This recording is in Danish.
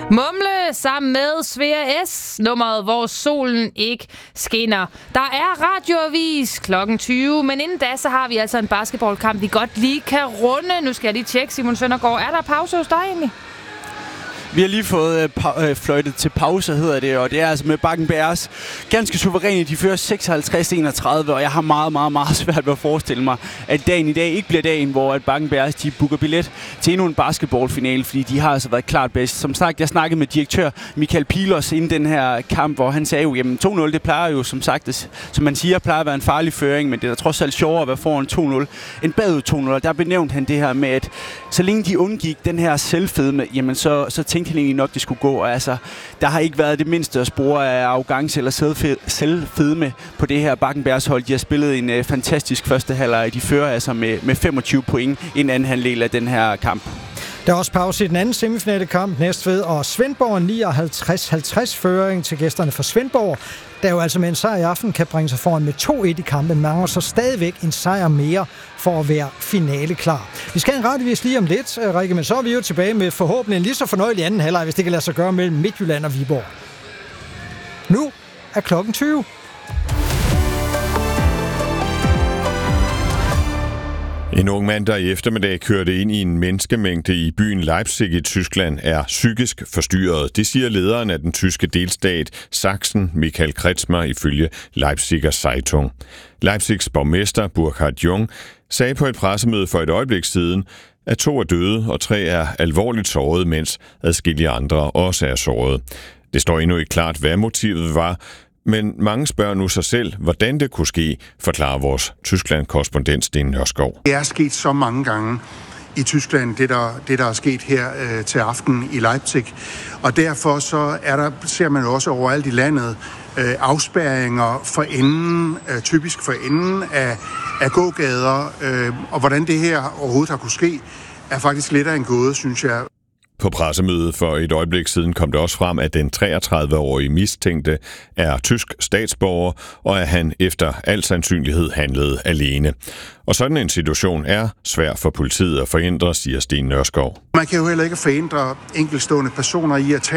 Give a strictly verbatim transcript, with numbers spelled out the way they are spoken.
Mumle sammen med Svea S, nummeret, hvor solen ikke skinner. Der er radioavis klokken tyve, men inden da, så har vi altså en basketballkamp, vi godt lige kan runde. Nu skal jeg lige tjekke, Simon Søndergaard. Er der pause hos dig egentlig? Vi har lige fået øh, pa- øh, fløjtet til pause, hedder det, og det er altså med Bakken Bears ganske suveræne. De fører seksoghalvtreds enogtredive, og jeg har meget, meget, meget svært ved at forestille mig, at dagen i dag ikke bliver dagen, hvor at Bakken Bears de booker billet til endnu en basketballfinale, fordi de har altså været klart bedst. Som sagt, jeg snakkede med direktør Michael Pilos inden den her kamp, hvor han sagde jo, jamen to nul, det plejer jo, som sagt, det, som man siger, plejer at være en farlig føring, men det er da trods alt sjovere at være foran to nul end bagud to nul. Og der benævnte han det her med, at så længe de undgik den her selvfedme, jamen så, så tænkte han egentlig nok, det skulle gå. Og altså, der har ikke været det mindste spor af arrogance eller selvfedme på det her Bakken Bears hold. De har spillet en uh, fantastisk første halvleg. De fører altså med, med femogtyve point i en anden halvdel af den her kamp. Der er også pause i den anden semifinale kamp. Næstved og Svendborg nioghalvtreds halvtreds føring til gæsterne for Svendborg, der jo altså med en sejr i aften kan bringe sig foran med to et i kampen. Mangler så stadigvæk en sejr mere for at være finale klar. Vi skal en rettevis lige om lidt, Rikke, men så er vi jo tilbage med forhåbentlig en lige så fornøjelig anden halvleg, hvis det kan lade sig gøre mellem Midtjylland og Viborg. Nu er klokken tyve. En ung mand, der i eftermiddag kørte ind i en menneskemængde i byen Leipzig i Tyskland, er psykisk forstyrret. Det siger lederen af den tyske delstat Sachsen, Michael Kretschmer, ifølge Leipziger Zeitung. Leipzigs borgmester Burkhard Jung sagde på et pressemøde for et øjeblik siden, at to er døde og tre er alvorligt såret, mens adskillige andre også er såret. Det står endnu ikke klart, hvad motivet var, men mange spørger nu sig selv, hvordan det kunne ske, forklarer vores Tyskland-korrespondent Sten Nørskov. Det er sket så mange gange i Tyskland, det der, det der er sket her øh, til aften i Leipzig. Og derfor så er der, ser man også overalt i landet øh, afspærringer for enden, øh, typisk for enden af, af gågader. Øh, og hvordan det her overhovedet har kunne ske, er faktisk lidt af en gåde, synes jeg. På pressemødet for et øjeblik siden kom det også frem, at den treogtredive-årige mistænkte er tysk statsborger, og at han efter al sandsynlighed handlede alene. Og sådan en situation er svær for politiet at forhindre, siger Sten Nørskov. Man kan jo heller ikke forhindre enkeltstående personer i at tage